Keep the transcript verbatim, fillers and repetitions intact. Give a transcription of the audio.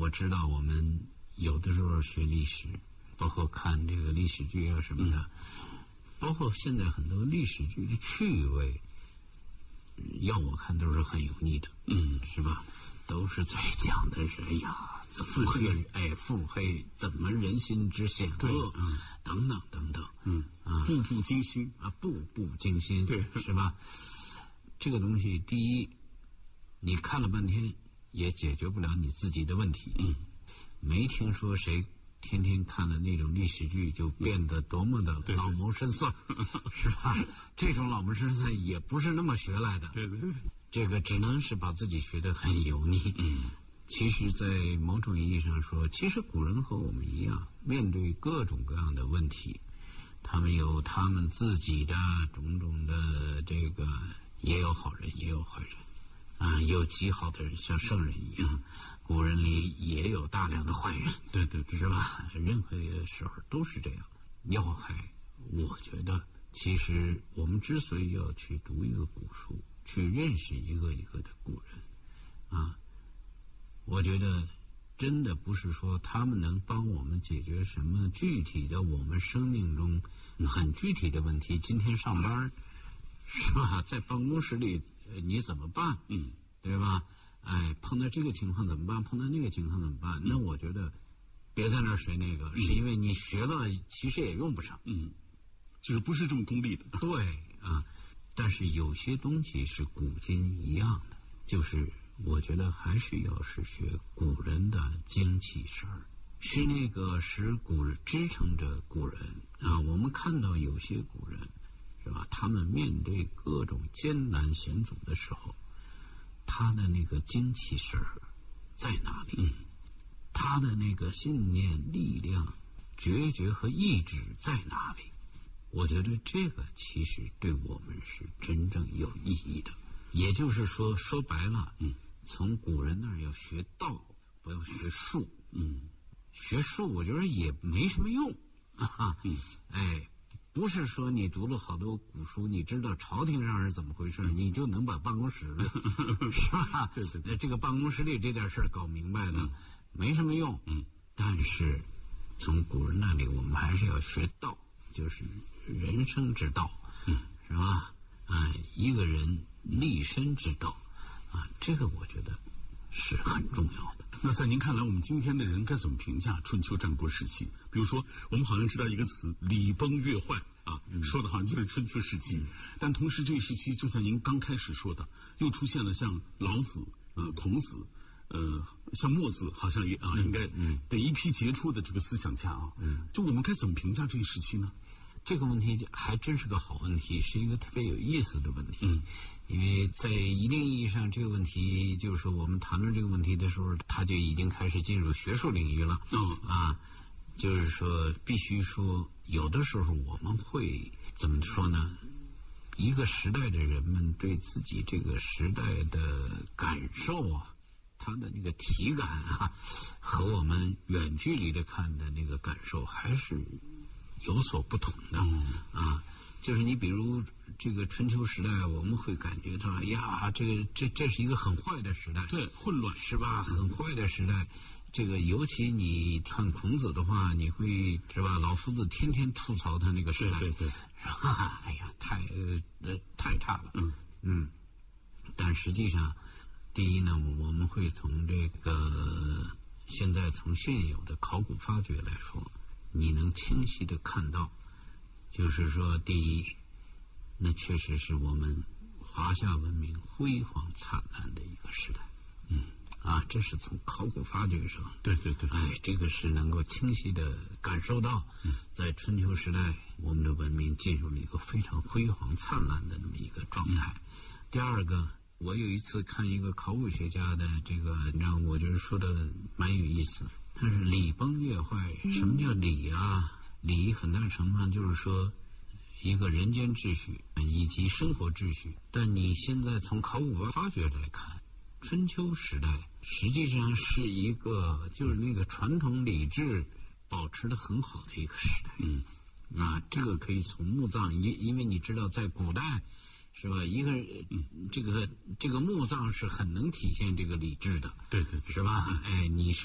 我知道我们有的时候学历史，包括看这个历史剧啊什么的，嗯、包括现在很多历史剧的趣味，要我看都是很油腻的，嗯，是吧？都是在讲的是，哎呀，怎么会哎腹黑，怎么人心之险恶，嗯，等等等等，嗯啊， 步步惊心啊，步步惊心， 对， 是吧？这个东西，第一，你看了半天也解决不了你自己的问题，嗯，没听说谁天天看了那种历史剧就变得多么的老谋深算，嗯、是吧？这种老谋深算也不是那么学来的， 对对对。 这个只能是把自己学得很油腻。嗯，其实，在某种意义上说，其实古人和我们一样，面对各种各样的问题，他们有他们自己的种种的这个，也有好人，也有坏人啊，有极好的人，像圣人一样。古人里也有大量的坏人， 对对对， 是吧？任何时候都是这样。要害，我觉得，其实我们之所以要去读一个古书，去认识一个一个的古人啊，我觉得真的不是说他们能帮我们解决什么具体的我们生命中很具体的问题。今天上班是吧，在办公室里你怎么办？嗯，对吧？哎，碰到这个情况怎么办？碰到那个情况怎么办？那我觉得别在那儿学那个，嗯、是因为你学了其实也用不上。 嗯，就是不是这么功利的。 对啊。但是有些东西是古今一样的，就是我觉得还是要是学古人的精气神儿，是那个使古人支撑着古人啊。我们看到有些古人是吧，他们面对各种艰难险阻的时候，他的那个精气神儿在哪里？嗯，他的那个信念、力量、决绝和意志在哪里？我觉得这个其实对我们是真正有意义的。也就是说，说白了，嗯，从古人那儿要学道，不要学术。嗯，学术我觉得也没什么用啊。嗯，哎，不是说你读了好多古书，你知道朝廷上是怎么回事，嗯、你就能把办公室是吧？ 对对对， 这个办公室里这点事儿搞明白了，嗯、没什么用。嗯，但是从古人那里，我们还是要学道，就是人生之道，嗯，是吧？啊，一个人立身之道啊，这个我觉得是很重要的。 那在您看来，我们今天的人该怎么评价春秋战国时期？比如说，我们好像知道一个词“礼崩乐坏”啊，嗯、说的好像就是春秋时期。嗯、但同时，这个时期就像您刚开始说的，又出现了像老子、呃孔子。呃，像墨子好像也啊，应该嗯，得一批杰出的这个思想家啊，嗯，就我们该怎么评价这个时期呢？ 这个问题还真是个好问题，是一个特别有意思的问题。嗯，因为在一定意义上，这个问题就是说，我们谈论这个问题的时候，它就已经开始进入学术领域了。嗯啊，就是说，必须说，有的时候我们会怎么说呢？一个时代的人们对自己这个时代的感受啊。他的那个体感啊，和我们远距离的看的那个感受还是有所不同的、嗯、啊。就是你比如这个春秋时代，我们会感觉到，哎呀，这个这这是一个很坏的时代， 对，混乱是吧？很坏的时代。这个尤其你看孔子的话，你会是吧？老夫子天天吐槽他那个时代， 对对对， 是吧？哎呀，太呃太差了，嗯嗯。但实际上。第一呢，我们会从这个现在从现有的考古发掘来说，你能清晰的看到，就是说，第一，那确实是我们华夏文明辉煌灿烂的一个时代。嗯，啊，这是从考古发掘上， 对对对， 哎，这个是能够清晰的感受到，嗯、在春秋时代，我们的文明进入了一个非常辉煌灿烂的那么一个状态。嗯、第二个。我有一次看一个考古学家的这个，你知道，我就是说的蛮有意思。他是礼崩乐坏，什么叫礼啊？礼很大程度上就是说一个人间秩序以及生活秩序。但你现在从考古发掘来看，春秋时代实际上是一个就是那个传统礼制保持得很好的一个时代。嗯啊，这个可以从墓葬，因因为你知道在古代。是吧？一个这个这个墓葬是很能体现这个礼制的， 对对， 是吧？哎，你是。